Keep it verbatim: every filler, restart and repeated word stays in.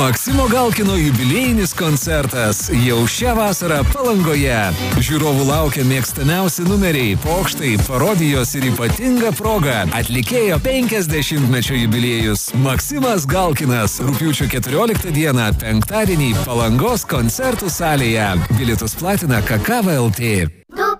Maksimo Galkino jubiliejinis koncertas jau šią vasarą Palangoje. Žiūrovų laukia mėgstamiausi numeriai, pokštai, parodijos ir ypatinga proga. Atlikėjo penkiasdešimtmečio jubiliejus Maksimas Galkinas. Rugpjūčio keturioliktą dieną, penktadienį Palangos koncertų salėje. Bilietus platina Kakava L T.